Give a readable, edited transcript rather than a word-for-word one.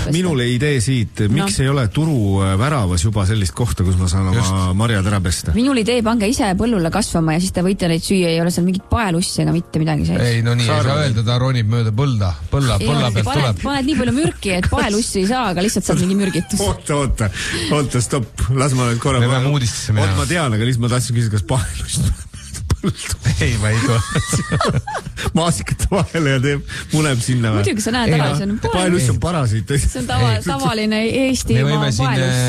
minule idee siit, miks ei ole turu väravas juba sellist kohta, kus ma saan oma marjad ära pesta? Minul idee, pange ise põllule kasvama ja siis te võite neid süüa, ei ole seal mingit paelussi ega mitte midagi sees. Ei, no nii ei saa öelda, ta ronib mööda põlla pealt tuleb. Paned nii palju mürki, et paelussi ei saa, aga lihtsalt saad mingi mürgitus. Oota, stopp, las ma nüüd korra. Me peame uudistesse minema. Ma tean, aga lihtsalt ma tahtsin küsida, kas paelust ei, ma ei tule. Maasikate vahele ja muneb sinna. Muidugi sa näed ära, see on paelus on parasiit. See on tavaline Eestimaa paelus.